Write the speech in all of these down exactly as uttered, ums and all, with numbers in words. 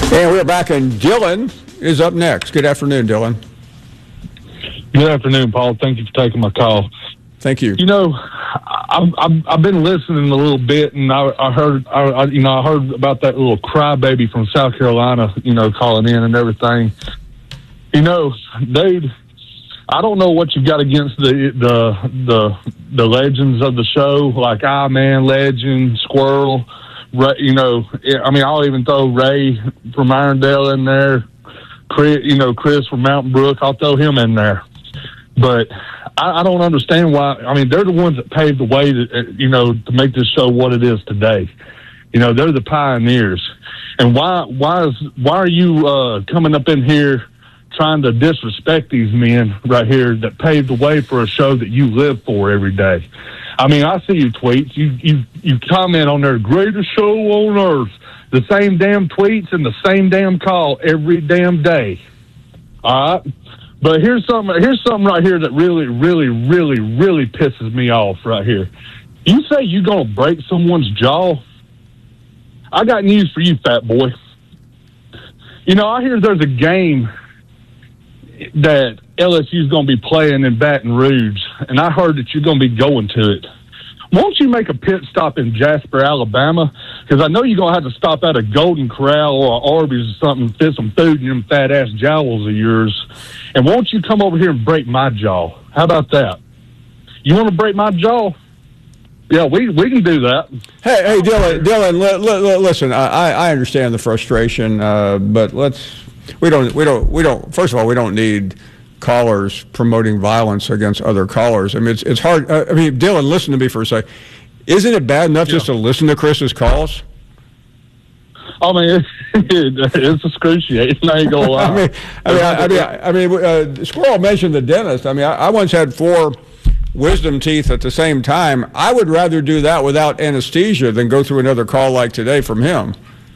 And we're back, and Dylan is up next. Good afternoon, Dylan. Good afternoon, Paul. Thank you for taking my call. Thank you. You know, I've, I've, I've been listening a little bit, and I, I heard, I, you know, I heard about that little crybaby from South Carolina, you know, calling in and everything. You know, dude, I don't know what you've got against the the the, the legends of the show, like I Man, Legend, Squirrel. You know, I mean, I'll even throw Ray from Irondale in there. Chris, you know, Chris from Mountain Brook, I'll throw him in there. But I, I don't understand why. I mean, they're the ones that paved the way, to, you know, to make this show what it is today. You know, they're the pioneers. And why, why is, why are you uh, coming up in here trying to disrespect these men right here that paved the way for a show that you live for every day? I mean, I see your tweets. You you you comment on their greatest show on earth. The same damn tweets and the same damn call every damn day. All right? But here's something, here's something right here that really, really, really, really pisses me off right here. You say you're going to break someone's jaw? I got news for you, fat boy. You know, I hear there's a game that L S U's going to be playing in Baton Rouge, and I heard that you're going to be going to it. Won't you make a pit stop in Jasper, Alabama? Because I know you're going to have to stop at a Golden Corral or a Arby's or something, fit some food in them fat-ass jowls of yours. And won't you come over here and break my jaw? How about that? You want to break my jaw? Yeah, we we can do that. Hey, hey, Dylan, Dylan, li- li- listen. I, I understand the frustration, uh, but let's we don't we don't we don't. First of all, we don't need callers promoting violence against other callers. I mean, it's it's hard. Uh, I mean, Dylan, listen to me for a second. Isn't it bad enough yeah. just to listen to Chris's calls? I mean, it's excruciating. I ain't gonna lie. I mean, I mean, I, I mean, I, I mean uh, Squirrel mentioned the dentist. I mean, I, I once had four wisdom teeth at the same time. I would rather do that without anesthesia than go through another call like today from him.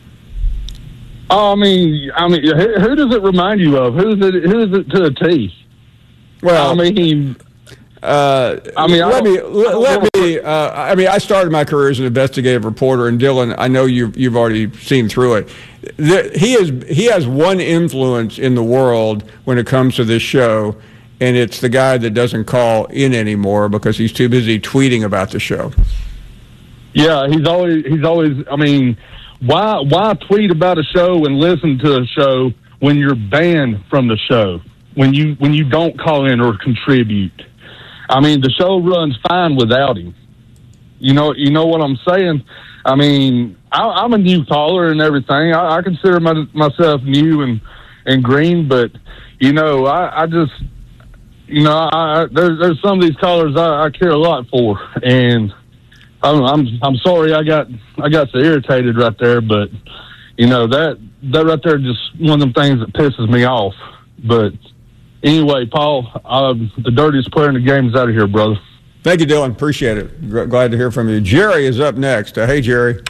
I mean, I mean, who, who does it remind you of? Who's it? Who's it to the T? Well, I mean, uh, I mean, let I me let, let me. Uh, I mean, I started my career as an investigative reporter, and Dylan, I know you've you've already seen through it. The, he is he has one influence in the world when it comes to this show, and it's the guy that doesn't call in anymore because he's too busy tweeting about the show. Yeah, he's always he's always. I mean. Why why tweet about a show and listen to a show when you're banned from the show, when you when you don't call in or contribute? I mean, the show runs fine without him. You know you know what I'm saying? I mean, I, I'm a new caller and everything. I, I consider my, myself new and, and green, but, you know, I, I just, you know, I, I, there's, there's some of these callers I, I care a lot for, and I'm, I'm I'm sorry I got I got so irritated right there, but you know that that right there is just one of them things that pisses me off. But anyway, Paul, uh, the dirtiest player in the game is out of here, brother. Thank you, Dylan. Appreciate it. G- glad to hear from you. Jerry is up next. Uh, hey, Jerry.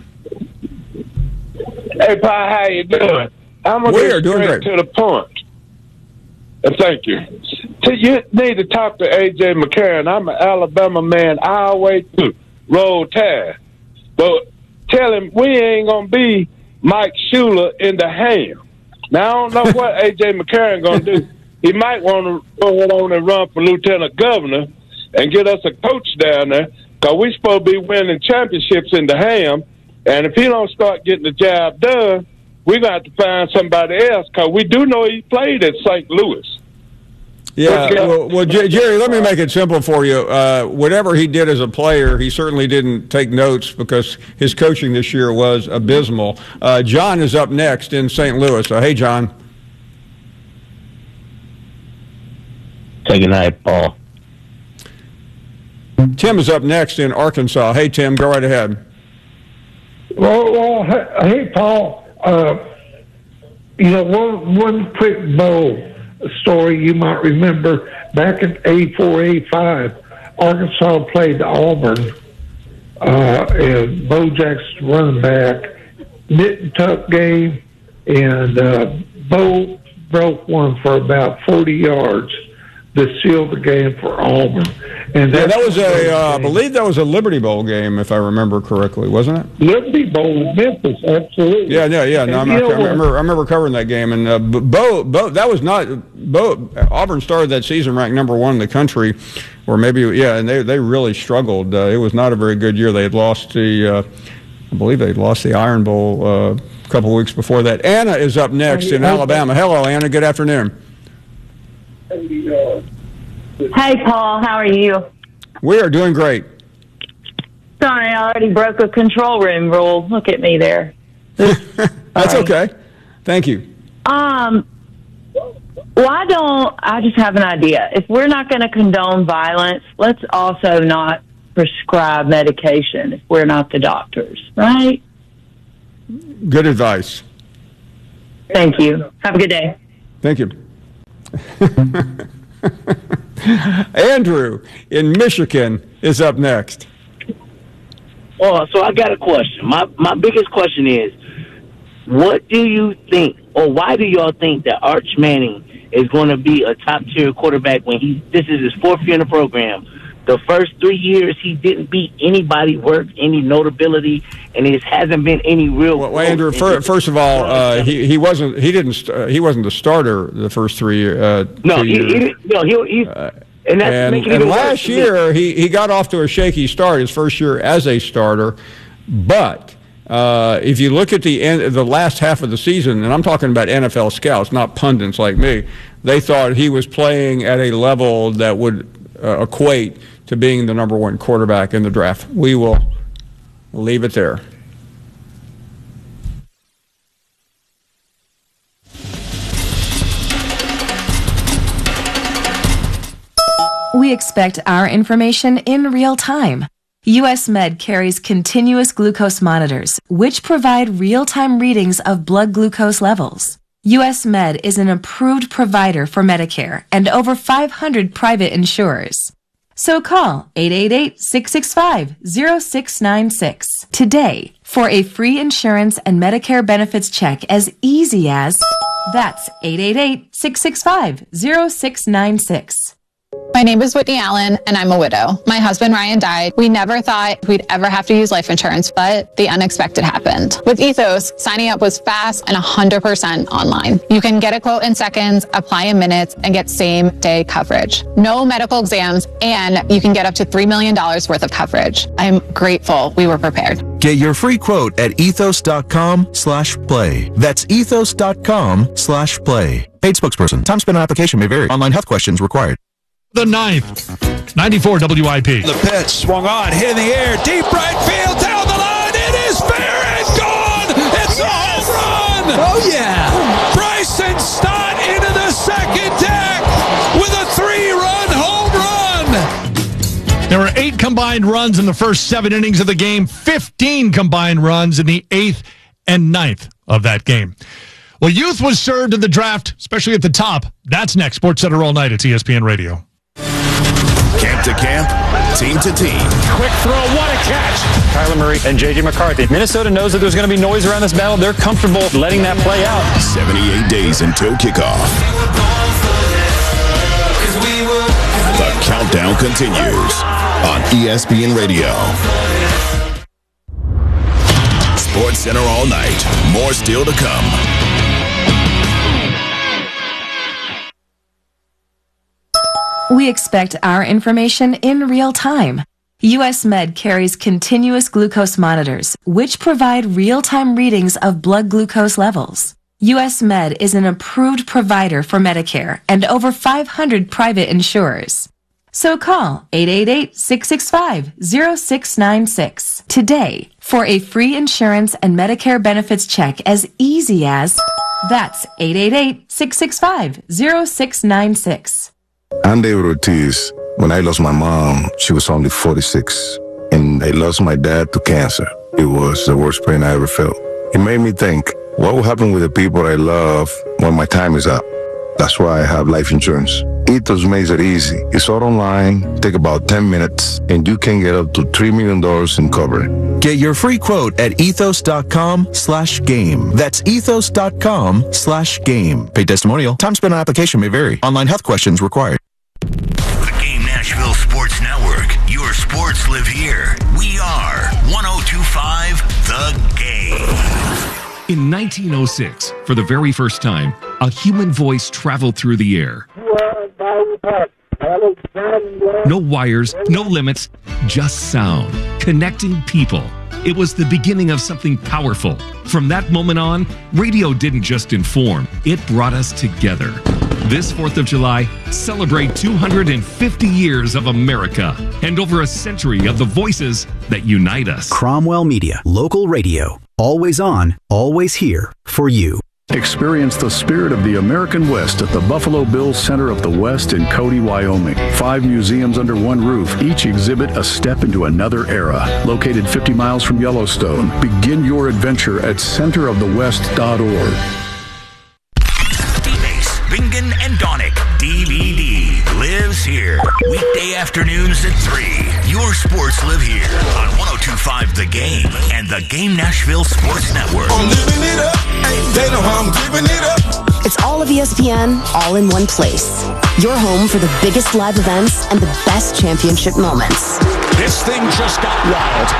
Hey, Paul, how you doing? I'm gonna we are doing straight great. to the point. Uh, thank you. So you need to talk to A J McCarron. I'm an Alabama man. I always do. Roll Tide. But tell him we ain't going to be Mike Shula in the ham. Now, I don't know what A J McCarron going to do. He might want to go on and run for lieutenant governor and get us a coach down there, because we supposed to be winning championships in the ham. And if he don't start getting the job done, we're going to have to find somebody else, because we do know he played at Saint Louis. Yeah, well, well, Jerry, let me make it simple for you. Uh, whatever he did as a player, he certainly didn't take notes, because his coaching this year was abysmal. Uh, John is up next in Saint Louis. So, hey, John. Good night, Paul. Tim is up next in Arkansas. Hey, Tim, go right ahead. Well, well hey, Paul. Uh, you know, one, one quick bowl story you might remember. Back in eighty-four eighty-five, Arkansas played Auburn, uh, and Bo Jackson running back, nip and tuck game, and uh, Bo broke one for about forty yards. that sealed the game for Auburn. And yeah, that was a, uh, I believe that was a Liberty Bowl game, if I remember correctly, wasn't it? Liberty Bowl in Memphis, absolutely. Yeah, yeah, yeah. No, I'm, I, remember, I remember covering that game, and uh, Bo, Bo, that was not Bo. Auburn started that season ranked number one in the country, or maybe yeah, and they they really struggled. Uh, it was not a very good year. They had lost the, uh, I believe they had lost the Iron Bowl uh, a couple of weeks before that. Anna is up next in Alabama. Hello, Anna. Good afternoon. Hey, Paul, how are you? We are doing great. Sorry, I already broke a control room rule. Look at me there. That's okay. Thank you. Um, why don't, I just have an idea. If we're not going to condone violence, let's also not prescribe medication if we're not the doctors, right? Good advice. Thank you. Have a good day. Thank you. Andrew in Michigan is up next. Oh, so I got a question. My my biggest question is, what do you think, or why do y'all think that Arch Manning is going to be a top tier quarterback when he this is his fourth year in the program? The first three years he didn't beat anybody worth any notability, and it hasn't been any real. Well, Andrew, for, first of all, uh, he he wasn't he didn't st- he wasn't the starter the first three uh, no, he, years. he, no, he, he uh, and that's and, making and it last year he he got off to a shaky start his first year as a starter, but. Uh, if you look at the end, the last half of the season, and I'm talking about N F L scouts, not pundits like me, they thought he was playing at a level that would uh, equate to being the number one quarterback in the draft. We will leave it there. We expect our information in real time. U S Med carries continuous glucose monitors, which provide real-time readings of blood glucose levels. U S Med is an approved provider for Medicare and over five hundred private insurers. So call eight eight eight, six six five, zero six nine six today for a free insurance and Medicare benefits check as easy as, that's eight eight eight, six six five, zero six nine six. My name is Whitney Allen, and I'm a widow. My husband, Ryan, died. We never thought we'd ever have to use life insurance, but the unexpected happened. With Ethos, signing up was fast and one hundred percent online. You can get a quote in seconds, apply in minutes, and get same-day coverage. No medical exams, and you can get up to three million dollars worth of coverage. I'm grateful we were prepared. Get your free quote at ethos.com slash play. That's ethos.com slash play. Paid spokesperson. Time spent on application may vary. Online health questions required. The ninth, ninety-four W I P. The pitch swung on, hit in the air, deep right field, down the line. It is fair and gone. It's a home run. Oh, yeah. Bryson Stott into the second deck with a three-run home run. There were eight combined runs in the first seven innings of the game, fifteen combined runs in the eighth and ninth of that game. Well, youth was served in the draft, especially at the top. That's next. Sports Center all night at E S P N Radio. Camp to camp, team to team. Quick throw, what a catch. Kyler Murray and J J McCarthy. Minnesota knows that there's going to be noise around this battle. They're comfortable letting that play out. seventy-eight days until kickoff. The countdown continues on E S P N Radio. Sports Center all night. More still to come. We expect our information in real time. U S Med carries continuous glucose monitors, which provide real-time readings of blood glucose levels. U S Med is an approved provider for Medicare and over five hundred private insurers. So call eight eight eight, six six five, zero six nine six today for a free insurance and Medicare benefits check as easy as, that's eight eight eight, six six five, zero six nine six. I'm David Ortiz. When I lost my mom, she was only forty-six, and I lost my dad to cancer. It was the worst pain I ever felt. It made me think, what will happen with the people I love when my time is up? That's why I have life insurance. Ethos makes it easy. It's all online, take about ten minutes, and you can get up to three million dollars in coverage. Get your free quote at ethos.com slash game. That's ethos.com slash game. Paid testimonial. Time spent on application may vary. Online health questions required. Nashville Sports Network. Your sports live here. We are one oh two point five The Game. In nineteen oh six, for the very first time, a human voice traveled through the air. No wires, no limits, just sound, connecting people. It was the beginning of something powerful. From that moment on, radio didn't just inform, it brought us together. This fourth of July, celebrate two hundred fifty years of America and over a century of the voices that unite us. Cromwell Media, local radio, always on, always here for you. Experience the spirit of the American West at the Buffalo Bills Center of the West in Cody, Wyoming. Five museums under one roof, each exhibit a step into another era. Located fifty miles from Yellowstone, begin your adventure at center of the west dot org. D-Base, Bingen, and Donick, D V D, lives here. Weekday afternoons at three. Your sports live here on one oh two point five The Game and The Game Nashville Sports Network. I'm living it up. They know how I'm giving it up. It's all of E S P N, all in one place. Your home for the biggest live events and the best championship moments. This thing just got wild.